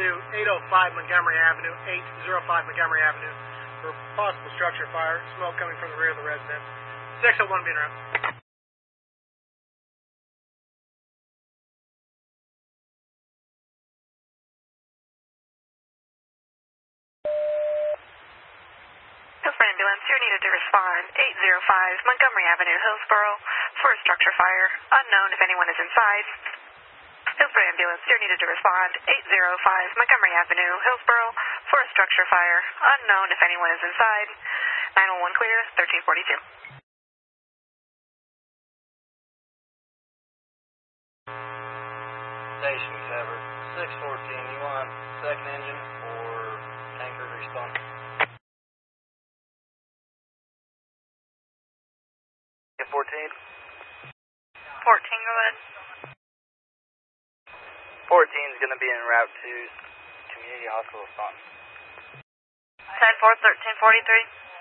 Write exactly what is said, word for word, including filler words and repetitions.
to eight oh five Montgomery Avenue, eight oh five Montgomery Avenue, for possible structure fire, smoke coming from the rear of the residence. six oh one being around. Hillsborough Ambulance, you're needed to respond. eight oh five Montgomery Avenue, Hillsborough, for a structure fire. Unknown if anyone is inside. Hillsborough Ambulance, you're needed to respond. eight oh five Montgomery Avenue, Hillsborough, for a structure fire. Unknown if anyone is inside. nine one one clear, thirteen forty-two. Station cover. six fourteen, you want second engine or tanker to respond? fourteen. fourteen, go ahead. fourteen is going to be en route to Community Hospital Staunton. ten four, thirteen forty-three.